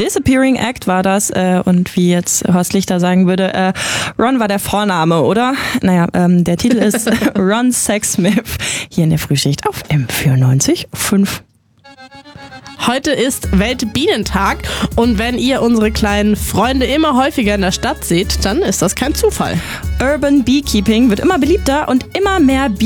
Disappearing Act war das und wie jetzt Horst Lichter sagen würde, Ron war der Vorname, oder? Naja, der Titel ist Ron Sexsmith hier in der Frühschicht auf M94.5. Heute ist Weltbienentag und wenn ihr unsere kleinen Freunde immer häufiger in der Stadt seht, dann ist das kein Zufall. Urban Beekeeping wird immer beliebter und immer mehr